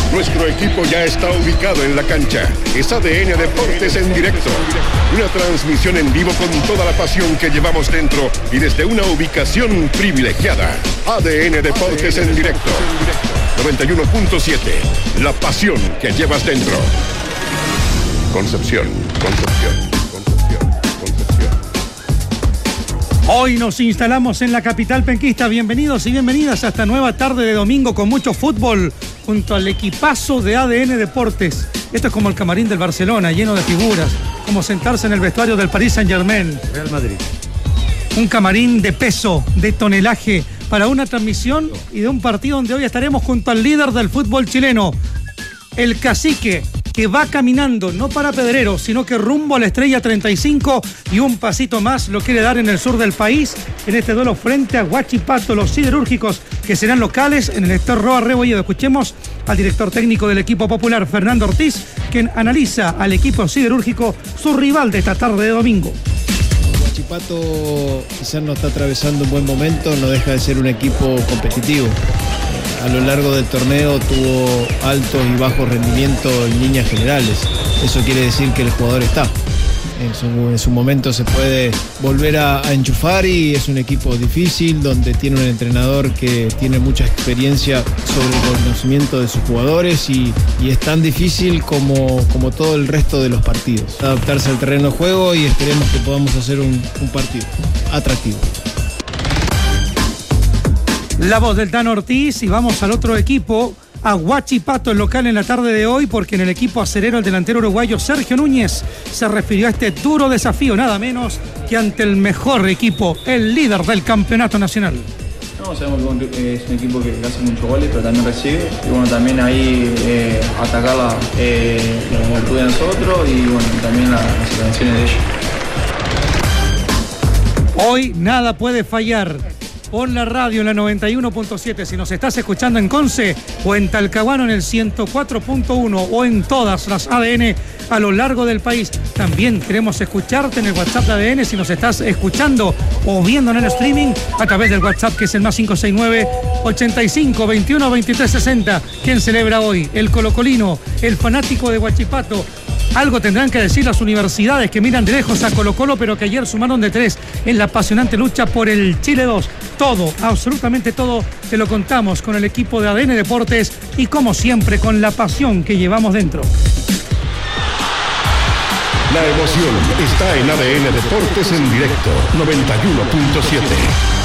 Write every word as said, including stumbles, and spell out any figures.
Nuestro equipo ya está ubicado en la cancha. Es A D N Deportes en directo. Una transmisión en vivo con toda la pasión que llevamos dentro y desde una ubicación privilegiada. A D N Deportes en directo. noventa y uno punto siete. La pasión que llevas dentro. Concepción, Concepción, Concepción, Concepción. Hoy nos instalamos en la capital penquista. Bienvenidos y bienvenidas a esta nueva tarde de domingo con mucho fútbol junto al equipazo de A D N Deportes. Esto es como el camarín del Barcelona, lleno de figuras, como sentarse en el vestuario del Paris Saint-Germain. Real Madrid. Un camarín de peso, de tonelaje, para una transmisión y de un partido donde hoy estaremos junto al líder del fútbol chileno, el Cacique, que va caminando, no para Pedrero, sino que rumbo a la estrella treinta y cinco y un pasito más lo quiere dar en el sur del país, en este duelo frente a Huachipato, los siderúrgicos que serán locales en el Héctor Roa Rebolledo. Escuchemos al director técnico del equipo popular, Fernando Ortiz, quien analiza al equipo siderúrgico, su rival de esta tarde de domingo. Huachipato quizás no está atravesando un buen momento, no deja de ser un equipo competitivo. A lo largo del torneo tuvo altos y bajos rendimientos en líneas generales. Eso quiere decir que el jugador está. En su, en su momento se puede volver a, a enchufar y es un equipo difícil donde tiene un entrenador que tiene mucha experiencia sobre el conocimiento de sus jugadores y, y es tan difícil como, como todo el resto de los partidos. Adaptarse al terreno de juego y esperemos que podamos hacer un, un partido atractivo. La voz del Tano Ortiz y vamos al otro equipo, a Huachipato, el local en la tarde de hoy, porque en el equipo acerero el delantero uruguayo Sergio Núñez se refirió a este duro desafío, nada menos que ante el mejor equipo, el líder del campeonato nacional. No, sabemos que es un equipo que hace muchos goles, pero también recibe. Y bueno, también ahí eh, atacar la, eh, la virtud de nosotros y bueno, también la, las intervenciones de ellos. Hoy nada puede fallar. Pon la radio en la noventa y uno punto siete si nos estás escuchando en Conce o en Talcahuano en el ciento cuatro punto uno o en todas las A D N a lo largo del país. También queremos escucharte en el WhatsApp de A D N si nos estás escuchando o viendo en el streaming a través del WhatsApp que es el más cinco seis nueve, ochenta y cinco, veintiuno, veintitrés, sesenta. ¿Quién celebra hoy? El colocolino, el fanático de Huachipato. Algo tendrán que decir las universidades que miran de lejos a Colo Colo, pero que ayer sumaron de tres en la apasionante lucha por el Chile dos. Todo, absolutamente todo, te lo contamos con el equipo de A D N Deportes y como siempre con la pasión que llevamos dentro. La emoción está en A D N Deportes en directo, noventa y uno punto siete.